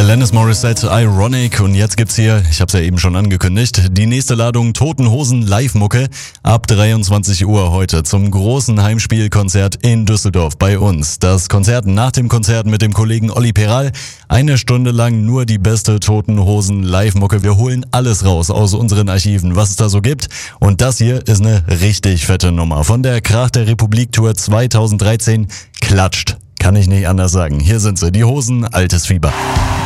Alanis Morissette, Ironic, und jetzt gibt's hier, ich hab's ja eben schon angekündigt, die nächste Ladung Toten Hosen Live-Mucke ab 23 Uhr heute zum großen Heimspielkonzert in Düsseldorf bei uns. Das Konzert nach dem Konzert mit dem Kollegen Olli Peral, 1 Stunde lang nur die beste Toten Hosen Live-Mucke. Wir holen alles raus aus unseren Archiven, was es da so gibt, und das hier ist eine richtig fette Nummer von der Krach der Republik Tour 2013. Klatscht, kann ich nicht anders sagen. Hier sind sie, die Hosen, Altes Fieber.